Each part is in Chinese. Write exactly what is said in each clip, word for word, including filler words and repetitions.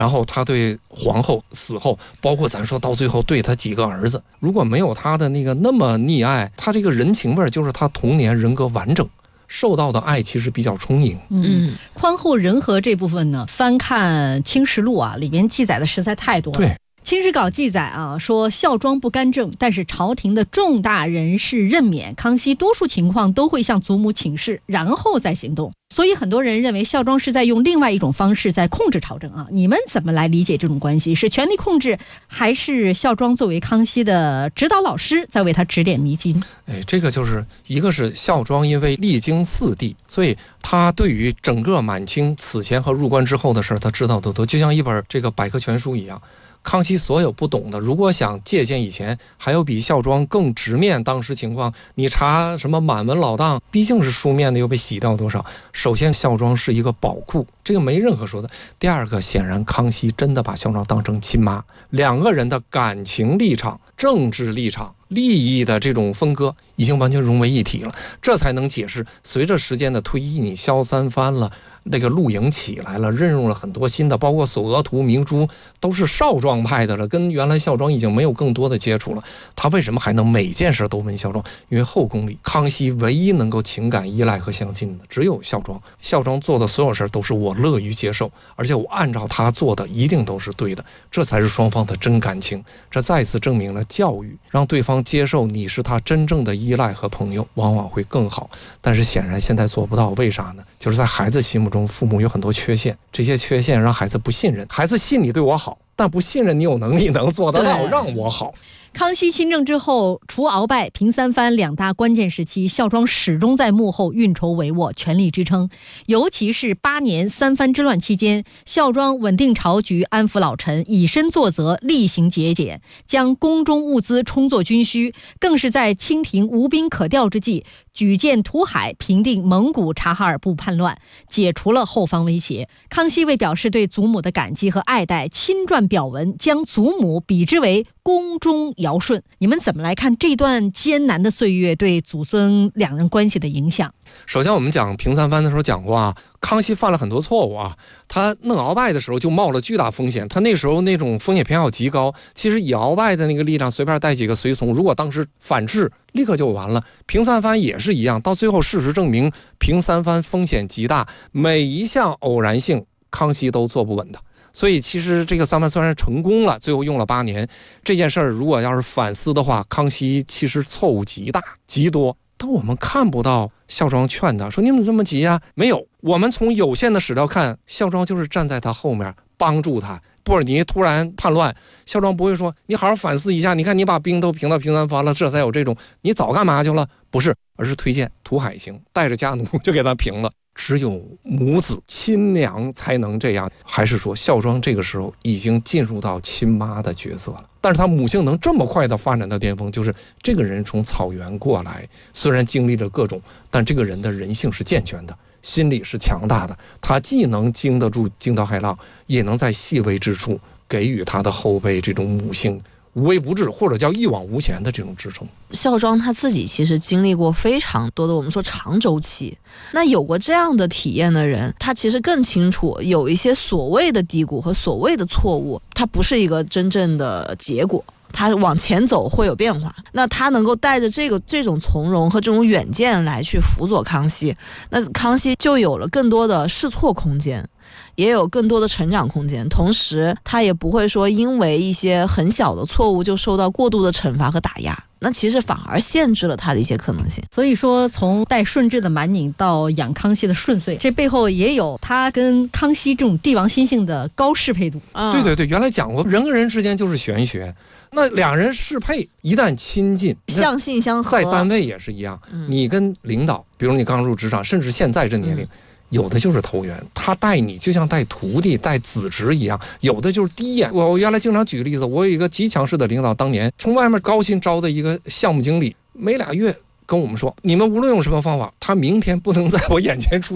然后他对皇后死后，包括咱说到最后对他几个儿子，如果没有他的那个那么溺爱，他这个人情味就是他童年人格完整，受到的爱其实比较充盈。 嗯，宽厚仁和这部分呢，翻看《清实录》啊，里面记载的实在太多了。 对。 清史稿记载啊，说孝庄不干政，但是朝廷的重大人事任免，康熙多数情况都会向祖母请示，然后再行动。所以很多人认为孝庄是在用另外一种方式在控制朝政啊，你们怎么来理解这种关系？是权力控制，还是孝庄作为康熙的指导老师在为他指点迷津？ 哎，这个就是一个是孝庄，因为历经四帝，所以他对于整个满清此前和入关之后的事他知道的多，就像一本这个百科全书一样。康熙所有不懂的，如果想借鉴以前，还有比孝庄更直面当时情况。你查什么满文老档，毕竟是书面的，又被洗掉多少。首先，孝庄是一个宝库，这个没任何说的。第二个，显然康熙真的把孝庄当成亲妈，两个人的感情立场、政治立场、利益的这种分割已经完全融为一体了，这才能解释随着时间的推移，你萧三藩了，那个陆营起来了，任用了很多新的，包括索额图、明珠都是少庄派的了，跟原来孝庄已经没有更多的接触了。他为什么还能每件事都问孝庄？因为后宫里康熙唯一能够情感依赖和相近的只有孝庄，孝庄做的所有事都是我乐于接受，而且我按照他做的一定都是对的，这才是双方的真感情。这再次证明了教育让对方接受你是他真正的依赖和朋友，往往会更好。但是显然现在做不到，为啥呢？就是在孩子心目中，父母有很多缺陷，这些缺陷让孩子不信任，孩子信你对我好，但不信任你有能力能做得到让我好。 康熙亲政之后，除鳌拜、平三藩两大关键时期，孝庄始终在幕后运筹帷幄，全力支撑。尤其是八年三藩之乱期间，孝庄稳定朝局，安抚老臣，以身作则，厉行节俭，将宫中物资充作军需，更是在清廷无兵可调之际，举荐图海，平定蒙古察哈尔部叛乱，解除了后方威胁。康熙为表示对祖母的感激和爱戴，亲撰表文，将祖母比之为宫中尧舜。你们怎么来看这段艰难的岁月对祖孙两人关系的影响？ 首先我们讲平三藩的时候讲过啊，康熙犯了很多错误啊，他弄鳌拜的时候就冒了巨大风险，他那时候那种风险偏好极高，其实以鳌拜的那个力量随便带几个随从，如果当时反制立刻就完了。平三藩也是一样，到最后事实证明平三藩风险极大，每一项偶然性康熙都做不稳的。所以其实这个三藩虽然成功了，最后用了八年，这件事儿如果要是反思的话，康熙其实错误极大极多，但我们看不到孝庄劝他说你们这么急啊，没有，我们从有限的史料看，孝庄就是站在他后面帮助他。布尔尼突然叛乱，孝庄不会说你好好反思一下，你看你把兵都平到平三藩了，这才有这种，你早干嘛去了？不是，而是推荐图海行，带着家奴就给他平了。只有母子亲娘才能这样，还是说孝庄这个时候已经进入到亲妈的角色了？但是他母性能这么快的发展到巅峰，就是这个人从草原过来，虽然经历了各种，但这个人的人性是健全的，心理是强大的，他既能经得住惊涛骇浪，也能在细微之处给予他的后辈这种母性无微不至，或者叫一往无前的这种支撑。 孝庄他自己其实经历过非常多的我们说长周期，那有过这样的体验的人，他其实更清楚有一些所谓的低谷和所谓的错误，它不是一个真正的结果，他往前走会有变化。那他能够带着这个这种从容和这种远见来去辅佐康熙，那康熙就有了更多的试错空间，也有更多的成长空间，同时他也不会说因为一些很小的错误就受到过度的惩罚和打压，那其实反而限制了他的一些可能性。 所以说从带顺治的满拧到养康熙的顺遂，这背后也有他跟康熙这种帝王心性的高适配度、 嗯、对对对，原来讲过人跟人之间就是玄学，那两人适配一旦亲近相性相合， 在单位也是一样、嗯、你跟领导，比如你刚入职场，甚至现在这年龄、嗯，有的就是投缘，他带你就像带徒弟带子侄一样，有的就是第一眼。我原来经常举个例子，我有一个极强势的领导，当年从外面高薪招的一个项目经理，没俩月跟我们说，你们无论用什么方法，他明天不能在我眼前出现，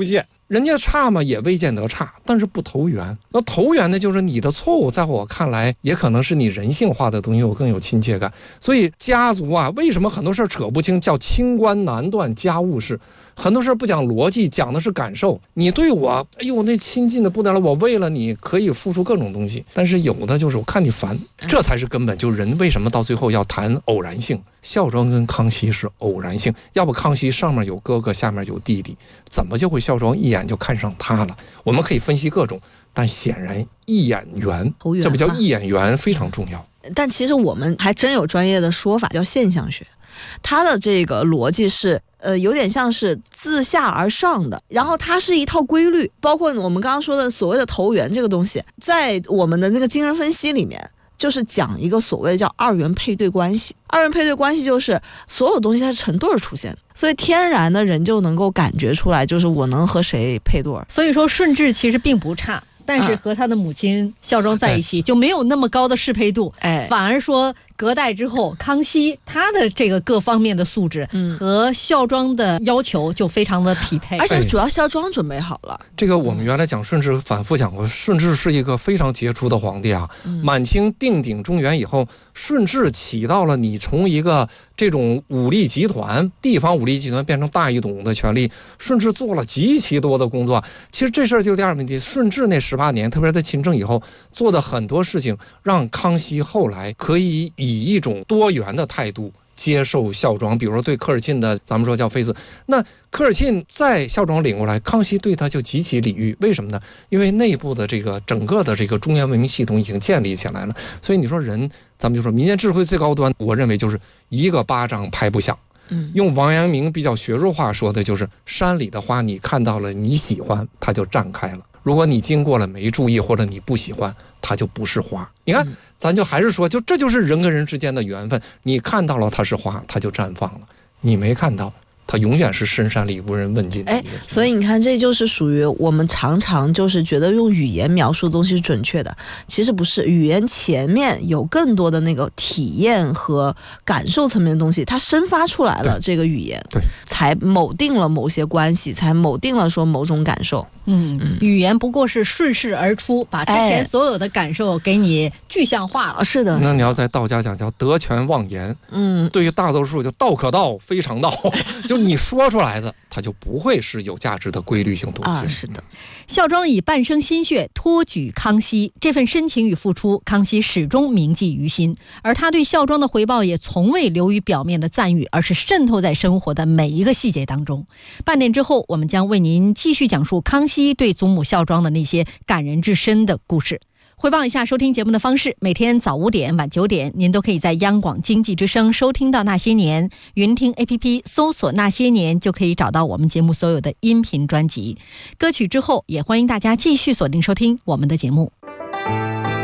人家差嘛也未见得差，但是不投缘。那投缘呢，就是你的错误在我看来也可能是你人性化的东西，我更有亲切感。所以家族啊，为什么很多事扯不清，叫清官难断家务事，很多事不讲逻辑，讲的是感受。你对我哎呦那亲近的不得了，我为了你可以付出各种东西，但是有的就是我看你烦，这才是根本。就人为什么到最后要谈偶然性，孝庄跟康熙是偶然性，要不康熙上面有哥哥下面有弟弟，怎么就会孝庄一眼就看上他了？我们可以分析各种，但显然一眼缘，这不叫一眼缘非常重要。 但其实我们还真有专业的说法叫现象学，它的这个逻辑是呃，有点像是自下而上的，然后它是一套规律，包括我们刚刚说的所谓的投缘这个东西，在我们的那个精神分析里面就是讲一个所谓的叫二元配对关系。二元配对关系就是所有东西它是成对儿出现的，所以天然的人就能够感觉出来，就是我能和谁配对儿。 所以说顺治其实并不差，但是和他的母亲孝庄在一起就没有那么高的适配度，哎，反而说隔代之后康熙他的这个各方面的素质和孝庄的要求就非常的匹配， 而且主要孝庄准备好了。 这个我们原来讲顺治反复讲过，顺治是一个非常杰出的皇帝啊。满清定鼎中原以后，顺治起到了你从一个这种武力集团地方武力集团变成大一统的权力，顺治做了极其多的工作。其实这事儿就第二个问题，顺治那十八年特别是在亲政以后做的很多事情，让康熙后来可以以一种多元的态度接受孝庄。比如说对科尔沁的咱们说叫妃子，那科尔沁在孝庄领过来，康熙对他就极其礼遇。为什么呢？因为内部的这个整个的这个中原文明系统已经建立起来了。所以你说人，咱们就说民间智慧最高端，我认为就是一个巴掌拍不响。用王阳明比较学术话说的就是，山里的花你看到了你喜欢，它就绽开了。如果你经过了没注意，或者你不喜欢，它就不是花。你看咱就还是说，就这就是人跟人之间的缘分，你看到了它是花，它就绽放了，你没看到它永远是深山里无人问津的一个。 所以你看，这就是属于我们常常就是觉得用语言描述的东西是准确的，其实不是。语言前面有更多的那个体验和感受层面的东西，它生发出来了这个语言， 对， 才铆定了某些关系，才铆定了说某种感受。 嗯，嗯语言不过是顺势而出，把之前所有的感受给你具象化了。 哎、是的。 那你要在道家讲叫得权忘言。嗯，对于大多数就道可道非常道，就你说出来的，它就不会是有价值的规律性东西。 啊，是的。 孝庄以半生心血托举康熙，这份深情与付出，康熙始终铭记于心。而他对孝庄的回报也从未流于表面的赞誉，而是渗透在生活的每一个细节当中。半点之后，我们将为您继续讲述康熙对祖母孝庄的那些感人至深的故事。汇报一下收听节目的方式，每天早五点晚九点您都可以在央广经济之声收听到那些年，云听 A P P 搜索那些年就可以找到我们节目所有的音频专辑。歌曲之后也欢迎大家继续锁定收听我们的节目。